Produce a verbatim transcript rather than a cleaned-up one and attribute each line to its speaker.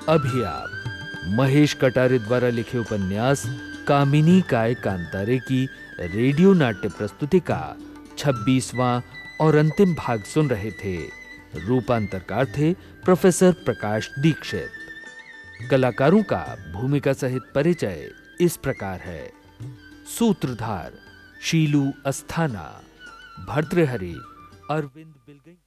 Speaker 1: अभी आप महेश कटारे द्वारा लिखे उपन्यास कामिनी काय कांतारे की रेडियो नाट्य प्रस्तुति का छब्बीसवां और अंतिम भाग सुन रहे थे। रूपांतरकार थे प्रोफेसर प्रकाश दीक्षित। कलाकारों का भूमिका सहित परिचय इस प्रकार है। सूत्रधार शीलू अस्थाना, भर्तृहरि अरविंद बिलगई।